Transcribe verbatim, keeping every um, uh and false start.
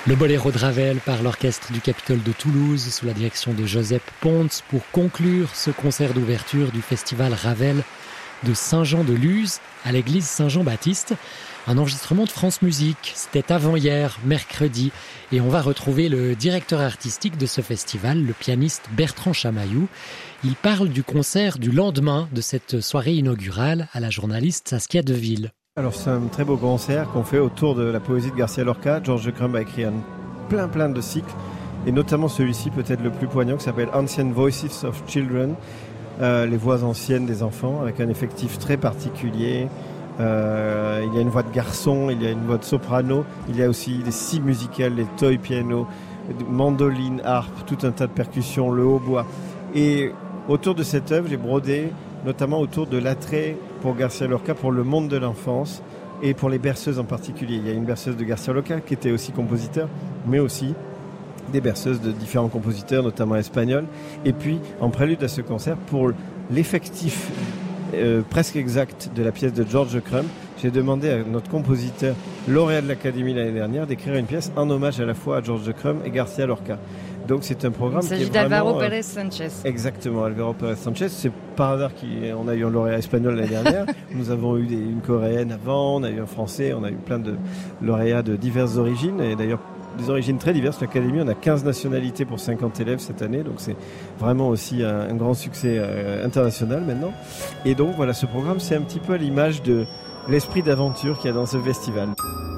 Le boléro de Ravel par l'orchestre du Capitole de Toulouse sous la direction de Josep Pons pour conclure ce concert d'ouverture du festival Ravel de Saint-Jean-de-Luz à l'église Saint-Jean-Baptiste. Un enregistrement de France Musique, c'était avant-hier, mercredi, et on va retrouver le directeur artistique de ce festival, le pianiste Bertrand Chamaillou. Il parle du concert du lendemain de cette soirée inaugurale à la journaliste Saskia Deville. Alors c'est un très beau concert qu'on fait autour de la poésie de Garcia Lorca. Georges Crumb a écrit un plein plein de cycles, et notamment celui-ci peut-être le plus poignant qui s'appelle Ancient Voices of Children, euh, les voix anciennes des enfants, avec un effectif très particulier. Euh, il y a une voix de garçon, il y a une voix de soprano, il y a aussi des scies musicales, les toy piano, mandoline, harpe, tout un tas de percussions, le hautbois. Et autour de cette œuvre, j'ai brodé notamment autour de l'attrait pour Garcia Lorca pour le monde de l'enfance et pour les berceuses en particulier. Il y a une berceuse de Garcia Lorca qui était aussi compositeur, mais aussi des berceuses de différents compositeurs, notamment espagnols. Et puis, en prélude à ce concert, pour l'effectif euh, presque exact de la pièce de Georges Crumb, j'ai demandé à notre compositeur, lauréat de l'Académie l'année dernière, d'écrire une pièce en hommage à la fois à Georges Crumb et Garcia Lorca. Donc c'est un programme qui est vraiment... Il s'agit d'Alvaro Pérez Sanchez. Exactement, Alvaro Pérez Sanchez. C'est par hasard qu'on a eu un lauréat espagnol l'année dernière. Nous avons eu des, une coréenne avant, on a eu un français, on a eu plein de lauréats de diverses origines. Et d'ailleurs, des origines très diverses. L'Académie, on a quinze nationalités pour cinquante élèves cette année. Donc c'est vraiment aussi un, un grand succès euh, international maintenant. Et donc voilà, ce programme, c'est un petit peu à l'image de l'esprit d'aventure qu'il y a dans ce festival.